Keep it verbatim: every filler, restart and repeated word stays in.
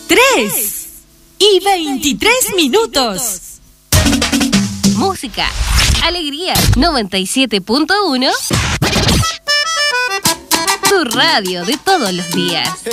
tres y veintitrés minutos. Música, alegría, noventa y siete punto uno. Tu radio de todos los días.